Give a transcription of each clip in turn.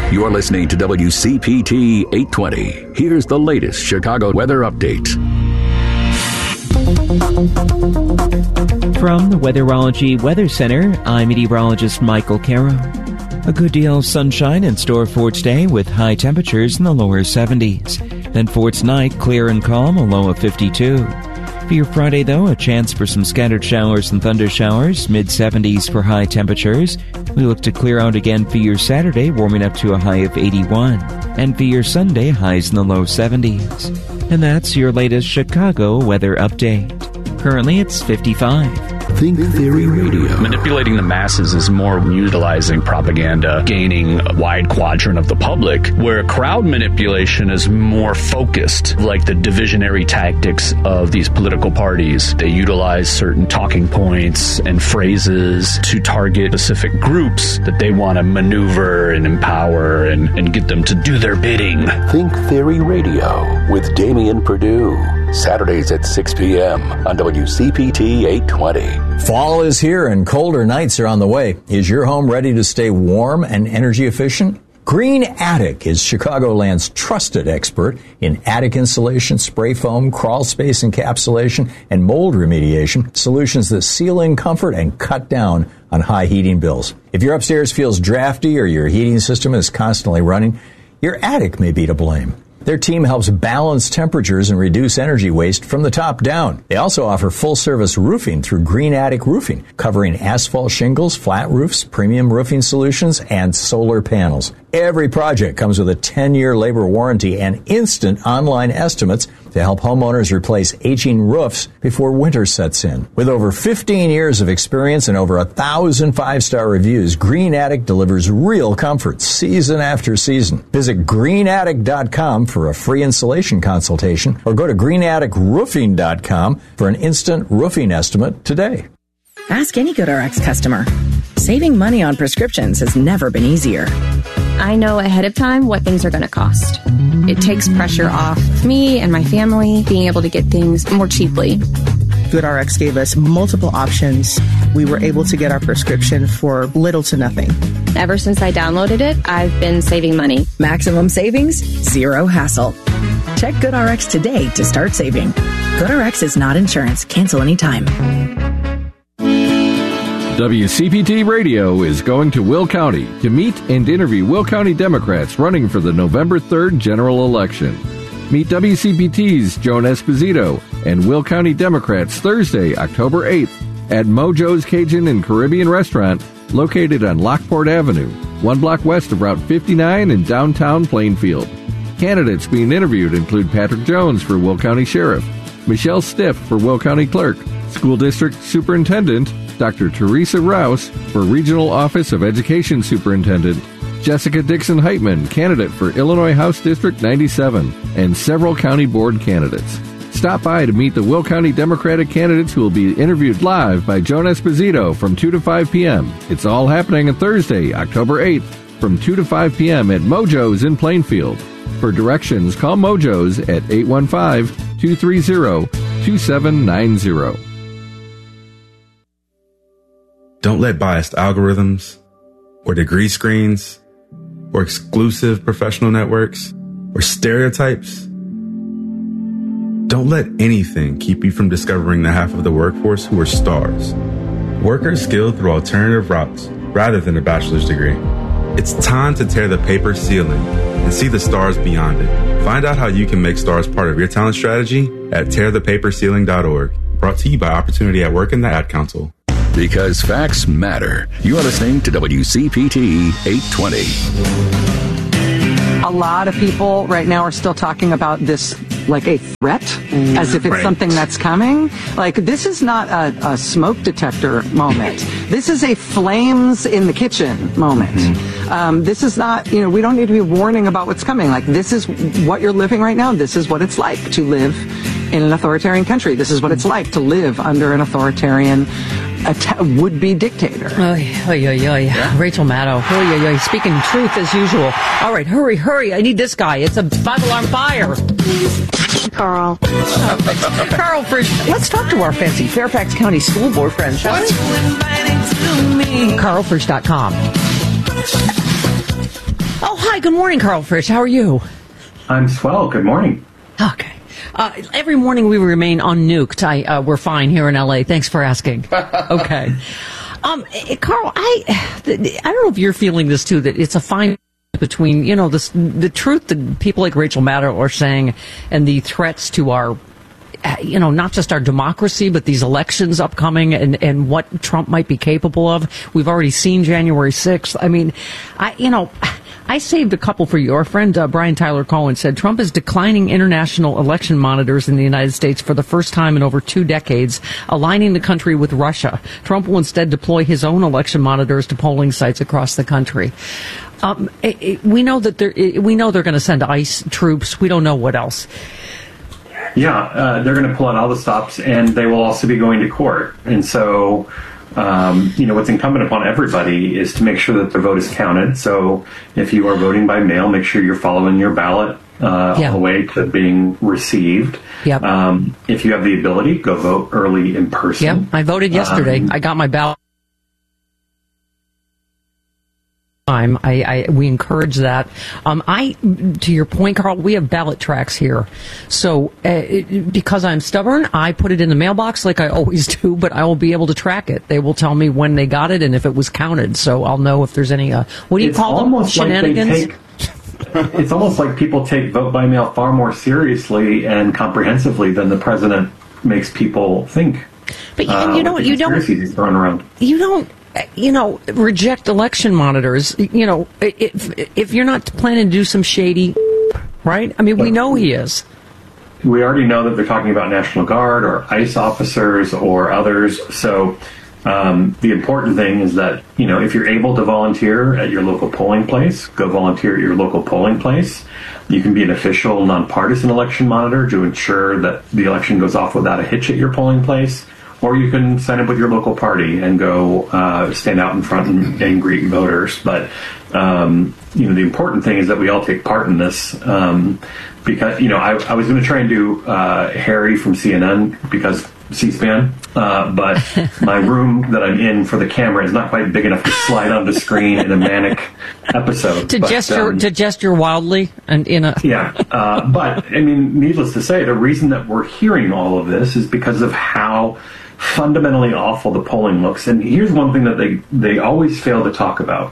You're listening to WCPT 820. Here's the latest Chicago weather update. From the Weatherology Weather Center, I'm meteorologist Michael Caro. A good deal of sunshine in store for today with high temperatures in the lower 70s. Then for tonight, clear and calm, a low of 52. For your Friday, though, a chance for some scattered showers and thunder showers, mid-70s for high temperatures. We look to clear out again for your Saturday, warming up to a high of 81. And for your Sunday, highs in the low 70s. And that's your latest Chicago weather update. Currently, it's 55. Think Theory Radio. Manipulating the masses is more utilizing propaganda, gaining a wide quadrant of the public, where crowd manipulation is more focused, like the divisionary tactics of these political parties. They utilize certain talking points and phrases to target specific groups that they want to maneuver and empower and get them to do their bidding. Think Theory Radio with Damian Perdue. Saturdays at 6 p.m. on WCPT 820. Fall is here and colder nights are on the way. Is your home ready to stay warm and energy efficient? Green Attic is Chicagoland's trusted expert in attic insulation, spray foam, crawl space encapsulation, and mold remediation, solutions that seal in comfort and cut down on high heating bills. If your upstairs feels drafty or your heating system is constantly running, your attic may be to blame. Their team helps balance temperatures and reduce energy waste from the top down. They also offer full-service roofing through Green Attic Roofing, covering asphalt shingles, flat roofs, premium roofing solutions, and solar panels. Every project comes with a 10-year labor warranty and instant online estimates to help homeowners replace aging roofs before winter sets in. With over 15 years of experience and over 1,000 five-star reviews, Green Attic delivers real comfort season after season. Visit greenattic.com for a free installation consultation or go to greenatticroofing.com for an instant roofing estimate today. Ask any GoodRx customer. Saving money on prescriptions has never been easier. I know ahead of time what things are going to cost. It takes pressure off me and my family being able to get things more cheaply. GoodRx gave us multiple options. We were able to get our prescription for little to nothing. Ever since I downloaded it, I've been saving money. Maximum savings, zero hassle. Check GoodRx today to start saving. GoodRx is not insurance. Cancel anytime. WCPT Radio is going to Will County to meet and interview Will County Democrats running for the November 3rd general election. Meet WCPT's Joan Esposito and Will County Democrats Thursday, October 8th at Mojo's Cajun and Caribbean Restaurant located on Lockport Avenue, 1 block west of Route 59 in downtown Plainfield. Candidates being interviewed include Patrick Jones for Will County Sheriff, Michelle Stiff for Will County Clerk, School District Superintendent Dr. Teresa Rouse for Regional Office of Education Superintendent, Jessica Dixon-Heitman, candidate for Illinois House District 97, and several county board candidates. Stop by to meet the Will County Democratic candidates who will be interviewed live by Joan Esposito from 2 to 5 p.m. It's all happening on Thursday, October 8th from 2 to 5 p.m. at Mojo's in Plainfield. For directions, call Mojo's at 815-230-2790. Don't let biased algorithms or degree screens or exclusive professional networks or stereotypes. Don't let anything keep you from discovering the half of the workforce who are stars. Workers skilled through alternative routes rather than a bachelor's degree. It's time to tear the paper ceiling and see the stars beyond it. Find out how you can make stars part of your talent strategy at tearthepaperceiling.org. Brought to you by Opportunity at Work and the Ad Council. Because facts matter. You are listening to WCPT 820. A lot of people right now are still talking about this like a threat, as if it's something that's coming. Like, this is not a smoke detector moment. This is a flames in the kitchen moment. This is not, we don't need to be warning about what's coming. Like, this is what you're living right now. This is what it's like to live in an authoritarian country. This is what it's like to live under an authoritarian would-be dictator. Yeah. Rachel Maddow. Speaking truth as usual. All right, hurry. I need this guy. It's a 5-alarm fire. Carl. Carl Frisch. Let's talk to our fancy Fairfax County School Board friend, shall we? CarlFrisch.com. Oh, hi, Hi, good morning, Carl Frisch. How are you? I'm swell. Good morning. Okay. Every morning we remain unnuked. We're fine here in LA. Thanks for asking. Okay. Carl, I don't know if you're feeling this too, that it's a fine between, the truth that people like Rachel Maddow are saying and the threats to our, not just our democracy, but these elections upcoming and what Trump might be capable of. We've already seen January 6th. I mean, I saved a couple for you. Our friend Brian Tyler Cohen said Trump is declining international election monitors in the United States for the first time in over 2 decades, aligning the country with Russia. Trump will instead deploy his own election monitors to polling sites across the country. We know that they're going to send ICE troops. We don't know what else. Yeah, they're going to pull out all the stops, and they will also be going to court. And so, what's incumbent upon everybody is to make sure that their vote is counted. So if you are voting by mail, make sure you're following your ballot all the way to being received. Yep. If you have the ability, go vote early in person. Yep, I voted yesterday. I got my ballot. We encourage that. To your point, Carl, we have ballot tracks here. So because I'm stubborn, I put it in the mailbox like I always do, but I will be able to track it. They will tell me when they got it and if it was counted. So I'll know if there's any, what do you call them? Shenanigans? It's almost like people take vote by mail far more seriously and comprehensively than the president makes people think. But you don't reject election monitors, if you're not planning to do some shady, right? I mean, we know he is. We already know that they're talking about National Guard or ICE officers or others. So the important thing is that, if you're able to volunteer at your local polling place, go volunteer at your local polling place. You can be an official, nonpartisan election monitor to ensure that the election goes off without a hitch at your polling place. Or you can sign up with your local party and go stand out in front and greet voters. But, the important thing is that we all take part in this. Because, I was going to try and do Harry from CNN because C-SPAN, but my room that I'm in for the camera is not quite big enough to slide onto screen in a manic episode. To gesture wildly and in a... Yeah, but, needless to say, the reason that we're hearing all of this is because of how fundamentally awful the polling looks. And here's one thing that they always fail to talk about.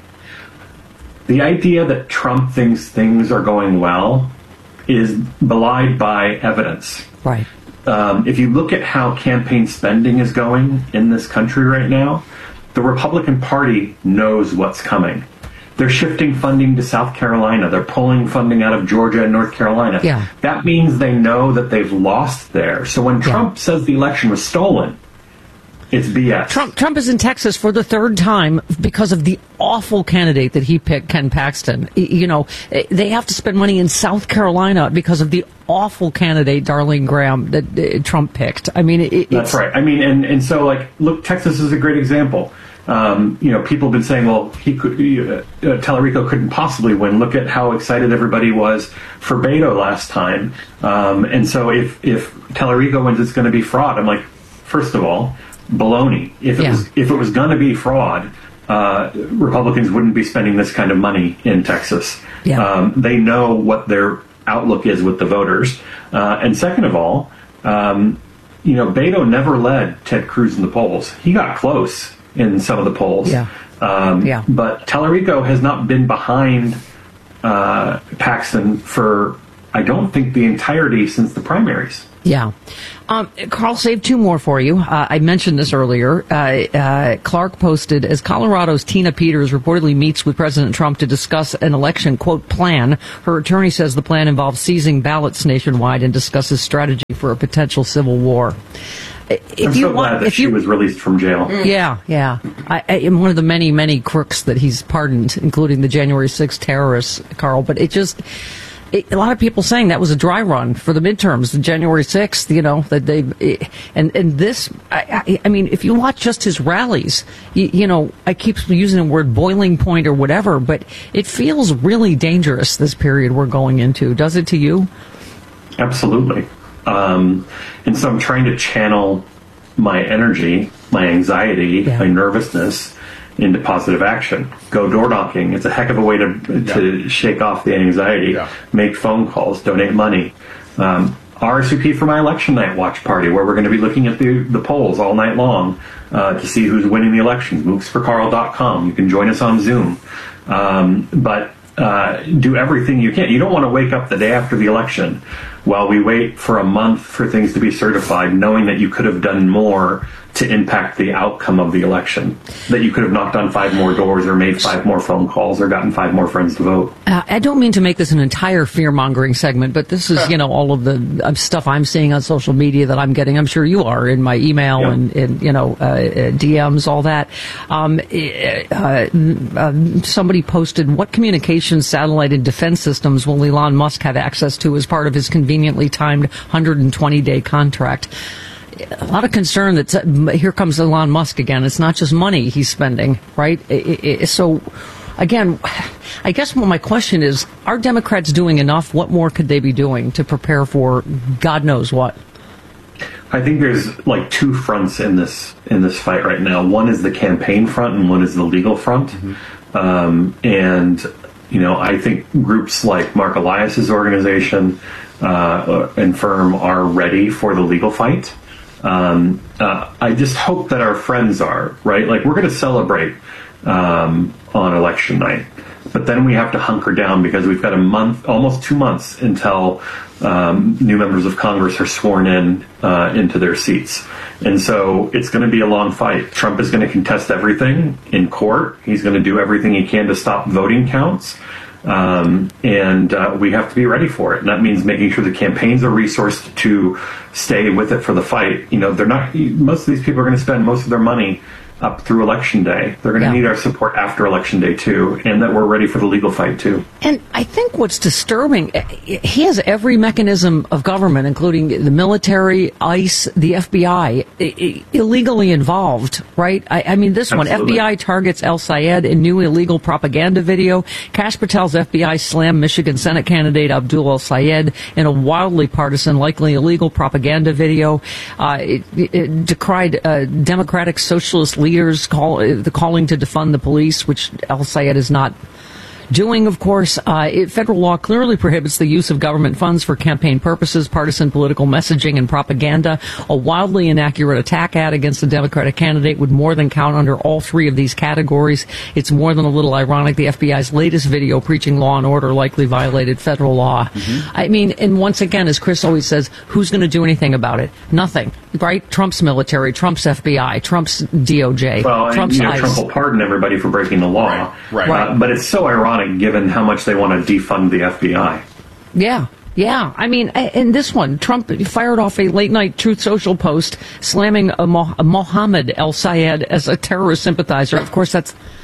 The idea that Trump thinks things are going well is belied by evidence. Right. If you look at how campaign spending is going in this country right now, the Republican Party knows what's coming. They're shifting funding to South Carolina. They're pulling funding out of Georgia and North Carolina. Yeah. That means they know that they've lost there. So when Trump says the election was stolen, it's BS. Trump is in Texas for the 3rd time because of the awful candidate that he picked, Ken Paxton. They have to spend money in South Carolina because of the awful candidate, Darlene Graham, that Trump picked. That's right. And so, look, Texas is a great example. People have been saying, well, Tallarico couldn't possibly win. Look at how excited everybody was for Beto last time. And so if Tallarico wins, it's going to be fraud. I'm like, first of all, baloney. If it was going to be fraud, Republicans wouldn't be spending this kind of money in Texas. Yeah. They know what their outlook is with the voters. And second of all, Beto never led Ted Cruz in the polls. He got close in some of the polls. Yeah. But Tallarico has not been behind Paxton for, I don't think, the entirety since the primaries. Yeah. Carl, saved 2 more for you. I mentioned this earlier. Clark posted, as Colorado's Tina Peters reportedly meets with President Trump to discuss an election, quote, plan. Her attorney says the plan involves seizing ballots nationwide and discusses strategy for a potential civil war. I'm so glad that she was released from jail. Yeah. I am one of the many, many crooks that he's pardoned, including the January 6th terrorists, Carl. But a lot of people saying that was a dry run for the midterms, the January 6th, if you watch just his rallies, I keep using the word boiling point or whatever, but it feels really dangerous, this period we're going into. Does it to you? Absolutely. And so I'm trying to channel my energy, my anxiety, my nervousness into positive action. Go door knocking. It's a heck of a way to shake off the anxiety. Yeah. Make phone calls. Donate money. RSVP for my election night watch party, where we're going to be looking at the polls all night long to see who's winning the elections. MooksForCarl.com. You can join us on Zoom. But do everything you can. You don't want to wake up the day after the election while we wait for a month for things to be certified, knowing that you could have done more to impact the outcome of the election, that you could have knocked on 5 more doors or made 5 more phone calls or gotten 5 more friends to vote. I don't mean to make this an entire fear-mongering segment, but this is, all of the stuff I'm seeing on social media that I'm getting. I'm sure you are in my email and DMs, all that. Somebody posted, what communications, satellite, and defense systems will Elon Musk have access to as part of his conveniently timed 120-day contract? A lot of concern that here comes Elon Musk again. It's not just money he's spending, right? So, again, I guess my question is, are Democrats doing enough? What more could they be doing to prepare for God knows what? I think there's like 2 fronts in this fight right now. One is the campaign front and one is the legal front. I think groups like Mark Elias's organization and firm are ready for the legal fight. I just hope that our friends are, right? Like, we're going to celebrate on election night, but then we have to hunker down because we've got a month, almost 2 months, until new members of Congress are sworn into their seats. And so it's going to be a long fight. Trump is going to contest everything in court. He's going to do everything he can to stop voting counts. We have to be ready for it. And that means making sure the campaigns are resourced to stay with it for the fight. Most of these people are going to spend most of their money up through Election Day. They're going to need our support after Election Day, too, and that we're ready for the legal fight, too. And I think what's disturbing, he has every mechanism of government, including the military, ICE, the FBI, illegally involved, right? I mean, this Absolutely. one, FBI targets El Sayed in new illegal propaganda video. Kash Patel's FBI slammed Michigan Senate candidate Abdul El Sayed in a wildly partisan, likely illegal propaganda video. It decried Democratic Socialist leaders calling to defund the police, which El Sayed is not doing, of course. Federal law clearly prohibits the use of government funds for campaign purposes, partisan political messaging, and propaganda. A wildly inaccurate attack ad against the Democratic candidate would more than count under all 3 of these categories. It's more than a little ironic. The FBI's latest video preaching law and order likely violated federal law. I mean, and once again, as Chris always says, who's going to do anything about it? Nothing, right? Trump's military, Trump's FBI, Trump's DOJ, Trump's ICE. Trump will pardon everybody for breaking the law. Right. But it's so ironic given how much they want to defund the FBI. Yeah. I mean, in this one, Trump fired off a late-night Truth Social post slamming Mohammed El Sayed as a terrorist sympathizer. Of course,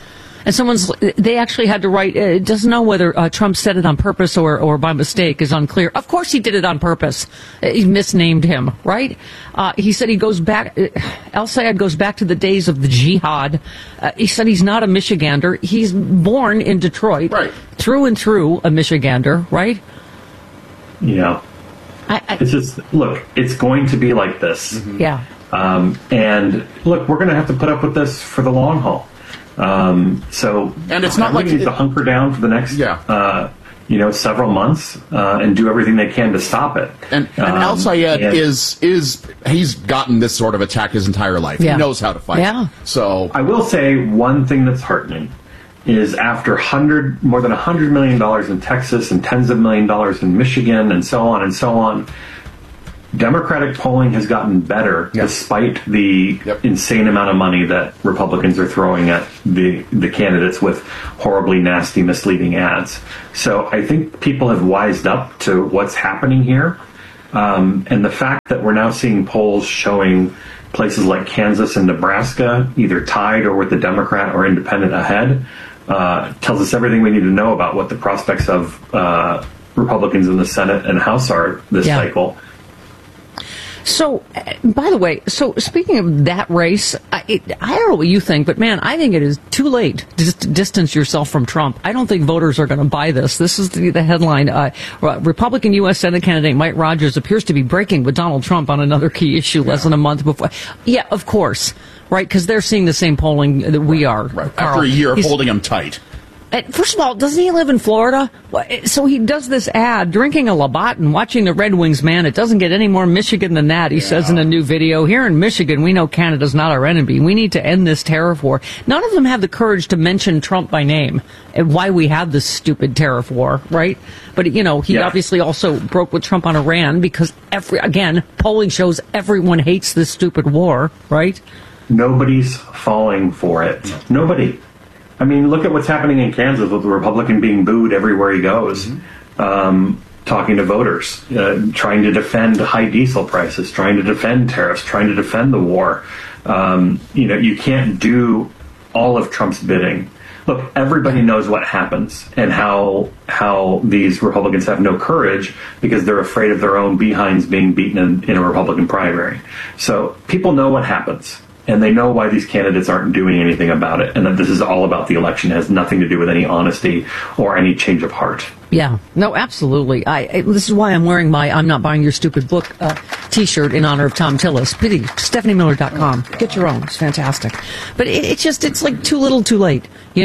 they actually had to write, it doesn't know whether Trump said it on purpose or by mistake, is unclear. Of course he did it on purpose. He misnamed him, right? He said he goes back, El Sayed goes back to the days of the jihad. He said he's not a Michigander. He's born in Detroit. Right. Through and through a Michigander, right? Yeah. It's just, look, it's going to be like this. Yeah. And look, we're going to have to put up with this for the long haul. And it's not like we need to hunker down for the next, several months and do everything they can to stop it. And El Sayed he's gotten this sort of attack his entire life. Yeah. He knows how to fight. Yeah. So I will say one thing that's heartening is after more than $100 million in Texas and tens of $millions in Michigan and so on, Democratic polling has gotten better despite the insane amount of money that Republicans are throwing at the candidates with horribly nasty, misleading ads. So I think people have wised up to what's happening here. And the fact that we're now seeing polls showing places like Kansas and Nebraska either tied or with the Democrat or independent ahead tells us everything we need to know about what the prospects of Republicans in the Senate and House are this cycle. So, by the way, so speaking of that race, I don't know what you think, but man, I think it is too late to distance yourself from Trump. I don't think voters are going to buy this. This is the headline. Republican U.S. Senate candidate Mike Rogers appears to be breaking with Donald Trump on another key issue less than a month before. Yeah, of course. Right, because they're seeing the same polling that we are. Right. After a year of holding him tight. First of all, doesn't he live in Florida? So he does this ad, drinking a Labatt and watching the Red Wings, man. It doesn't get any more Michigan than that, he says in a new video. Here in Michigan, we know Canada's not our enemy. We need to end this tariff war. None of them have the courage to mention Trump by name and why we have this stupid tariff war, right? But, he obviously also broke with Trump on Iran because, polling shows everyone hates this stupid war, right? Nobody's falling for it. Nobody. I mean, look at what's happening in Kansas with the Republican being booed everywhere he goes, talking to voters, trying to defend high diesel prices, trying to defend tariffs, trying to defend the war. You can't do all of Trump's bidding. Look, everybody knows what happens and how these Republicans have no courage because they're afraid of their own behinds being beaten in a Republican primary. So people know what happens. And they know why these candidates aren't doing anything about it, and that this is all about the election. It has nothing to do with any honesty or any change of heart. Yeah, no, absolutely. This is why I'm wearing my "I'm Not Buying Your Stupid Book" T-shirt in honor of Tom Tillis. Pity, StephanieMiller.com. Get your own; it's fantastic. But it's like too little, too late,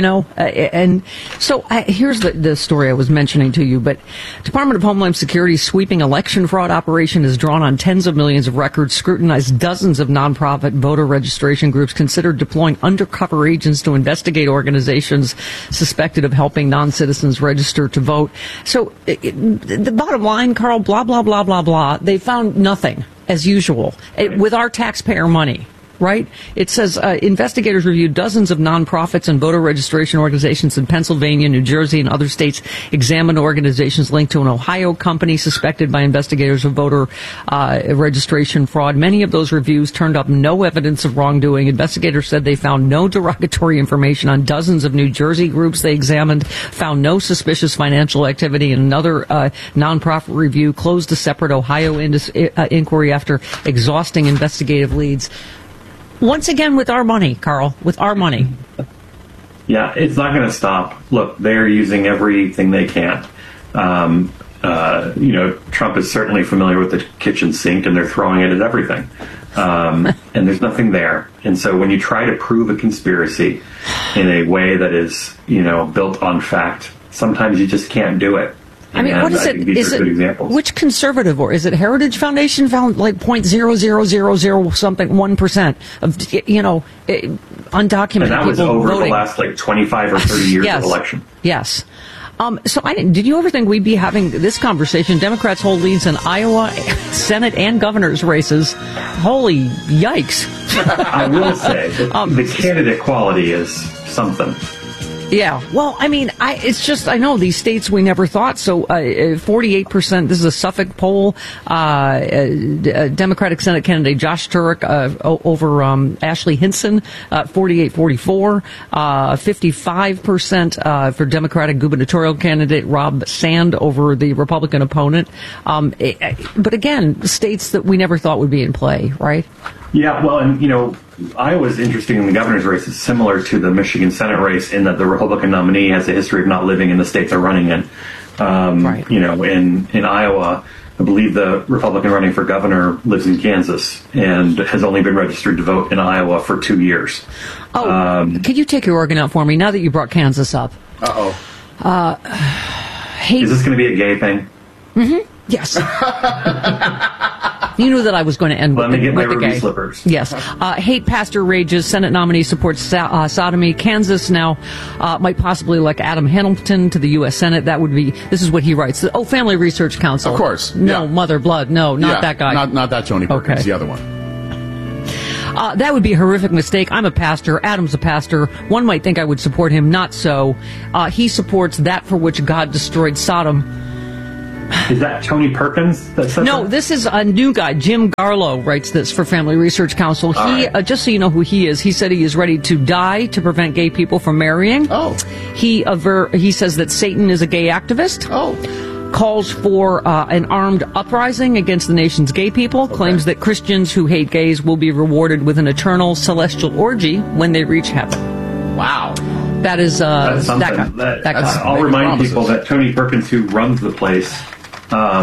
And so here's the story I was mentioning to you. But Department of Homeland Security's sweeping election fraud operation has drawn on tens of millions of records, scrutinized dozens of nonprofit voter registration groups, considered deploying undercover agents to investigate organizations suspected of helping non-citizens register to vote. So the bottom line, Carl, blah, blah, blah, blah, blah, they found nothing, as usual, with our taxpayer money. Right? It says investigators reviewed dozens of nonprofits and voter registration organizations in Pennsylvania, New Jersey, and other states, examined organizations linked to an Ohio company suspected by investigators of voter registration fraud. Many of those reviews turned up no evidence of wrongdoing. Investigators said they found no derogatory information on dozens of New Jersey groups they examined, found no suspicious financial activity, and another nonprofit review closed a separate Ohio inquiry after exhausting investigative leads. Once again, with our money, Carl, with our money. Yeah, it's not going to stop. Look, they're using everything they can. Trump is certainly familiar with the kitchen sink, and they're throwing it at everything. And there's nothing there. And so when you try to prove a conspiracy in a way that is, built on fact, sometimes you just can't do it. I mean, what is it? Is it which conservative, or is it Heritage Foundation found like 0.0000 something 1% of undocumented and that was people over voting. The last 25 or 30 years yes. of election. Yes. So did you ever think we'd be having this conversation? Democrats hold leads in Iowa, Senate, and governor's races. Holy yikes! I will say the candidate quality is something. Yeah, well, I mean, I know these states we never thought. So 48%, this is a Suffolk poll, Democratic Senate candidate Josh Turek over Ashley Hinson, 48-44, 55% for Democratic gubernatorial candidate Rob Sand over the Republican opponent. But again, states that we never thought would be in play, right? Yeah, well, and, Iowa's interesting in the governor's race. It's similar to the Michigan Senate race in that the Republican nominee has a history of not living in the state they're running in. Right. In Iowa, I believe the Republican running for governor lives in Kansas and has only been registered to vote in Iowa for 2 years. Oh, could you take your organ out for me now that you brought Kansas up? Is this going to be a gay thing? Mm-hmm. Yes. You knew that I was going to end with the gay. Slippers. Yes. Hate pastor rages. Senate nominee supports sodomy. Kansas now might possibly elect Adam Hamilton to the U.S. Senate. This is what he writes. Family Research Council. Of course. No, yeah. Mother Blood. No, not that guy. Not that Tony Perkins. Okay. The other one. That would be a horrific mistake. I'm a pastor. Adam's a pastor. One might think I would support him. Not so. He supports that for which God destroyed Sodom. Is that Tony Perkins? No, this is a new guy. Jim Garlow writes this for Family Research Council. He, just so you know who he is, he said he is ready to die to prevent gay people from marrying. Oh. He says that Satan is a gay activist. Oh. calls for an armed uprising against the nation's gay people, claims that Christians who hate gays will be rewarded with an eternal celestial orgy when they reach heaven. Wow. That is that guy. I'll remind people that Tony Perkins, who runs the place,